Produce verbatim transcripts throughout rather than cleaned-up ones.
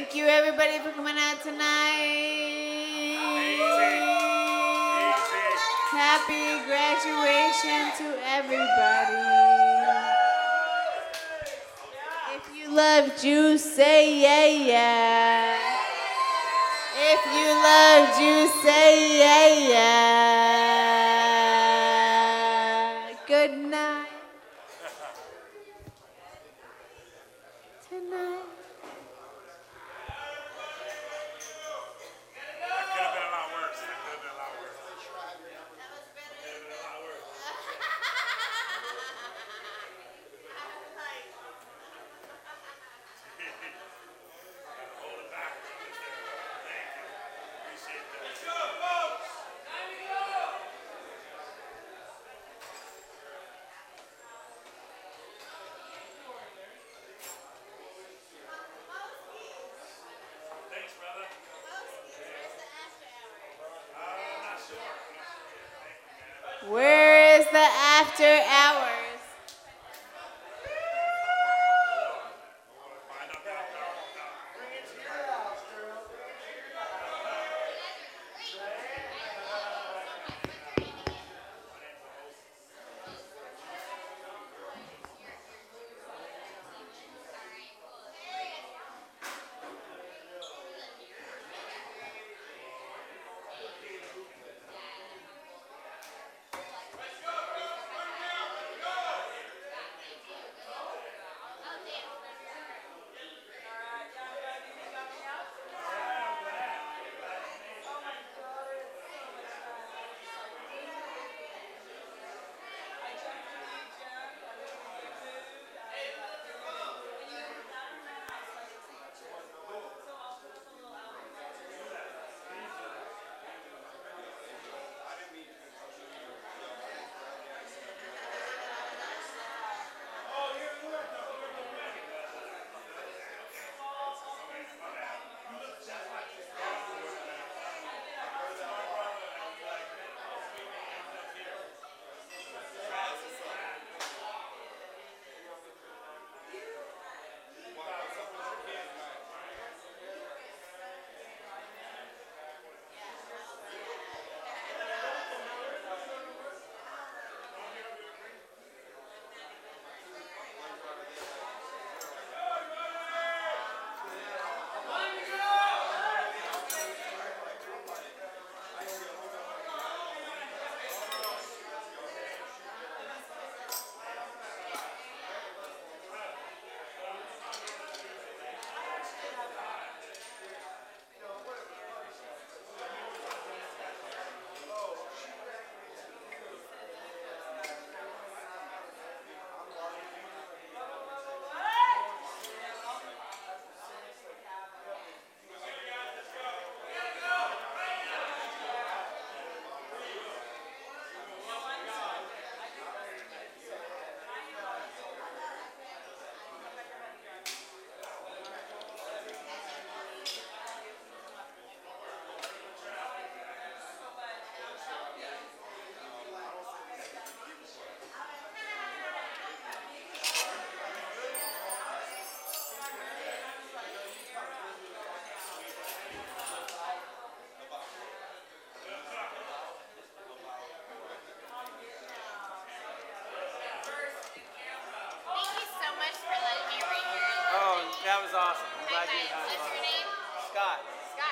Thank you, everybody, for coming out tonight. Easy. Easy. Happy graduation to everybody. If you love juice, say yeah, yeah. If you love juice, say yeah, yeah. Good night. Tonight. That could have been a lot worse. That could have been a lot worse. That could have been a lot worse. Hold it back. Thank you. Appreciate that. Let's go, folks. Time to go. Thanks, brother. Where is the after hours? That was awesome. I'm glad you had What's fun. your name? Scott. Scott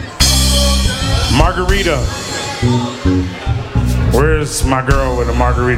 Margarita. River. Where's my girl with a margarita?